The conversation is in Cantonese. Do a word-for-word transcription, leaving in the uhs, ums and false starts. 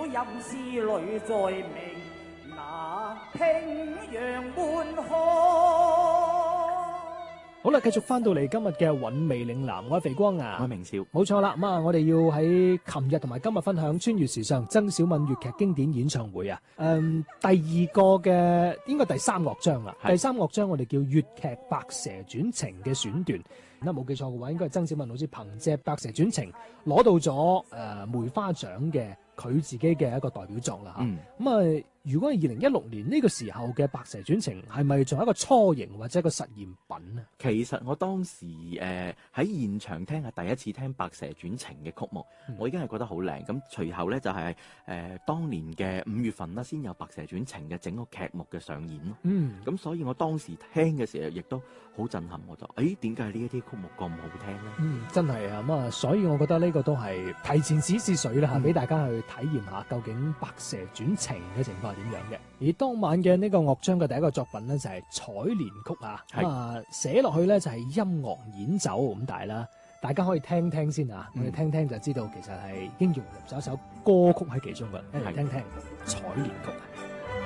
音詩裏再鳴，那平陽滿河。 好啦，繼續翻到嚟今日嘅韻味嶺南，我係肥光啊， 我係明少， 冇錯啦。咁啊，我哋要喺琴日同埋今日分享穿越時尚曾小敏粵劇經典演唱會啊。誒、嗯，第二個嘅應該第三樂章啦。第三樂章我哋叫粵劇《白蛇傳情》嘅選段。咁冇記錯嘅話，應該係曾小敏老師憑借《白蛇傳情》攞到咗誒、呃、梅花獎嘅佢自己嘅一個代表作啦嚇。咁、嗯、啊，如果係二零一六年呢個時候嘅《白蛇傳情》，係咪仲係一個雛形或者一個實驗品啊？ 其實我當時誒喺、呃、現場聽係第一次聽《白蛇傳情》嘅曲目，嗯、我已經係覺得好靚。咁隨後咧就係、是、誒、呃、當年嘅五月份啦，先有《白蛇傳情》嘅整個劇目嘅上演咯。嗯，咁所以我當時聽嘅時候亦都好震撼，我就誒點解呢一啲曲目咁好聽咧？ 嗯，真係啊，咁啊，所以我覺得呢個都係提前試試水啦嚇，俾、嗯、大家去體驗下究竟《白蛇傳情》嘅情況係點樣嘅。而當晚嘅呢個樂章嘅第一個作品咧就係、是《采蓮曲》啊，咁啊寫落去咧就係音樂演奏咁大啦，大家可以聽聽先啊，嗯、我哋聽聽就知道其實係已經融入咗一首歌曲喺其中嘅，一齊聽聽《采蓮曲》。